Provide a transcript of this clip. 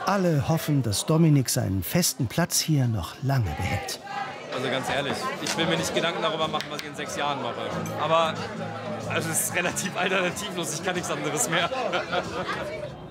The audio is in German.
Alle hoffen, dass Dominik seinen festen Platz hier noch lange behält. Also ganz ehrlich, ich will mir nicht Gedanken darüber machen, was ich in 6 Jahren mache. Aber also es ist relativ alternativlos, ich kann nichts anderes mehr.